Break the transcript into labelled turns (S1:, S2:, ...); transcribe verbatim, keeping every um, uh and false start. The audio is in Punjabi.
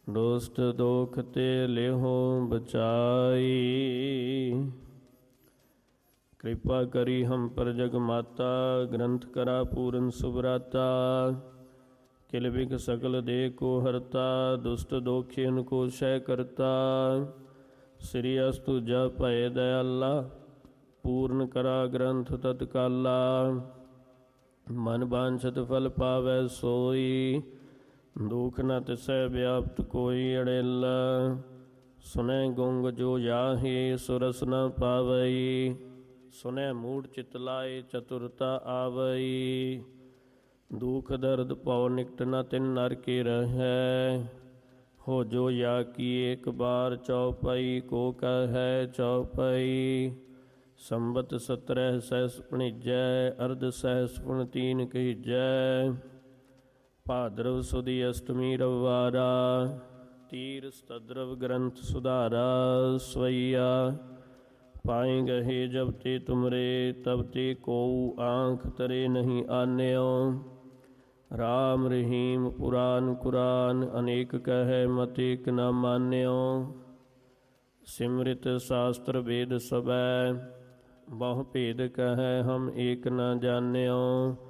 S1: ਦੁਸ਼ਟ ਦੋਖ ਤੇ ਲਿਹੋ ਬਚਾਈ। ਕਿਰਪਾ ਕਰੀ ਹਮ ਪਰ ਜਗ ਮਾਤਾ, ਗ੍ਰੰਥ ਕਰਾ ਪੂਰਨ ਸੁਭਰਾਤਾ। ਕਿਲ ਬਿਖ ਸਕਲ ਦੇ ਕੋ ਹਰਤਾ, ਦੁਸ਼ਟ ਦੋਖੀਨ ਕੋ ਸ਼ੈ ਕਰਤਾ। ਸ੍ਰੀ ਅਸਤੁ ਜਾ ਭਏ ਦਇਆਲਾ, ਪੂਰਨ ਕਰਾ ਗ੍ਰੰਥ ਤਤਕਾਲਾ। ਮਨ ਬਾਂਛਤ ਫਲ ਪਾਵੈ ਸੋਈ, ਦੁਖ ਨ ਤਿਸੈ ਵਿਆਪਤ ਕੋਈ ਅੜੇਲਾ। ਸੁਨੈ ਗੁੰਗ ਜੋ ਜਾਹੇ, ਸੁਰਸ ਨ ਪਾਵਈ। ਸੁਨੈ ਮੂੜ ਚਿਤ ਲਾਏ, ਚਤੁਰਤਾ ਆਵਈ। ਦੁਖ ਦਰਦ ਭਉ ਨਿਕਟ ਨ ਤਿਨ ਨਰ ਕੇ ਰਹੈ, ਹੋ ਜੋ ਯਾ ਕੀ ਏਕ ਬਾਰ ਚਉਪਈ। ਕੋ ਕਹੈ ਚਉਪਈ, ਸੰਬਤ ਸਤਰਹਿ ਸਹਿਸ ਭਣੀਜੈ। ਅਰਧ ਸਹਿਸ ਪੁਣ ਤੀਨ ਕਹੀਜੈ। ਭਾਦਰਵ ਸੁਦੀ ਅਸ਼ਟਮੀ ਰਵਿਵਾਰਾ, ਤੀਰ ਸਤਦਰਵ ਗ੍ਰੰਥ ਸੁਧਾਰਾ। ਸਵਈਆ ਪਾਏ ਗਹੇ ਜਬ ਤੇ ਤੁਮਰੇ, ਤਬ ਤੇ ਕੋਊ ਆਂਖ ਤਰੇ ਨਹੀਂ ਆਨਿਓ। ਰਾਮ ਰਹੀਮ ਪੁਰਾਨ ਕੁਰਾਨ, ਅਨੇਕ ਕਹੈ ਮਤ ਏਕ ਨ ਮਾਨਿਓ। ਸਿਮ੍ਰਿਤ ਸ਼ਾਸਤਰ ਵੇਦ ਸਬੈ, ਬਹੁ ਭੇਦ ਕਹੈ ਹਮ ਏਕ ਨ ਜਾਣਿਓ।